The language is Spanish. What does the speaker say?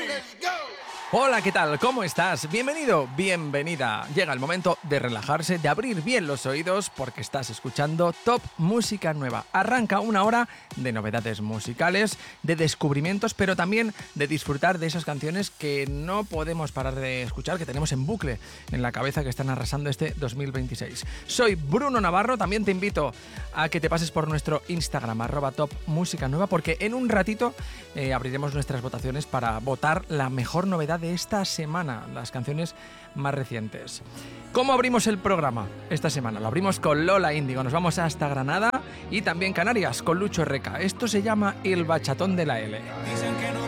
Hola, ¿qué tal? ¿Cómo estás? Bienvenido, bienvenida. Llega el momento de relajarse, de abrir bien los oídos porque estás escuchando Top Música Nueva. Arranca una hora de novedades musicales, de descubrimientos, pero también de disfrutar de esas canciones que no podemos parar de escuchar, que tenemos en bucle en la cabeza, que están arrasando este 2026. Soy Bruno Navarro, también te invito a que te pases por nuestro Instagram, @topmusicanueva, porque en un ratito abriremos nuestras votaciones para votar la mejor novedad de esta semana, las canciones más recientes. ¿Cómo abrimos el programa esta semana? Lo abrimos con Lola Índigo, nos vamos hasta Granada y también Canarias con Lucho Reca. Esto se llama El Bachatón de la L.